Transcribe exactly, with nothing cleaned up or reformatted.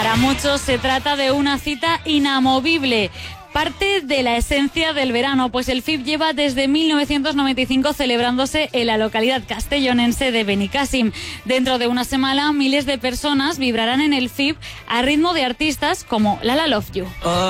Para muchos se trata de una cita inamovible. Parte de la esencia del verano, pues el F I B lleva desde mil novecientos noventa y cinco celebrándose en la localidad castellonense de Benicàssim. Dentro de una semana, miles de personas vibrarán en el F I B a ritmo de artistas como Lala Love You. Oh.